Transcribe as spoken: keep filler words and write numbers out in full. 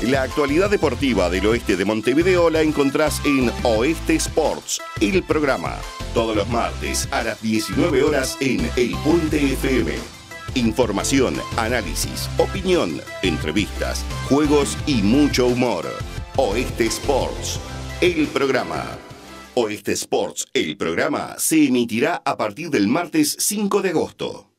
La actualidad deportiva del oeste de Montevideo la encontrás en Oeste Sports, el programa. Todos los martes a las diecinueve horas en El Puente F M. Información, análisis, opinión, entrevistas, juegos y mucho humor. Oeste Sports, el programa. Oeste Sports, el programa, se emitirá a partir del martes cinco de agosto.